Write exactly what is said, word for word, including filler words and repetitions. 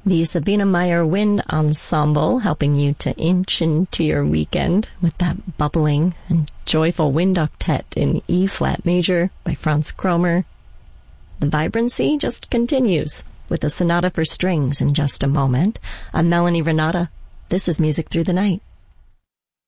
The Sabina Meyer Wind Ensemble, helping you to inch into your weekend with that bubbling and joyful wind octet in E-flat major by Franz Kromer. The vibrancy just continues with a sonata for strings in just a moment. I'm Melanie Renata. This is Music Through the Night.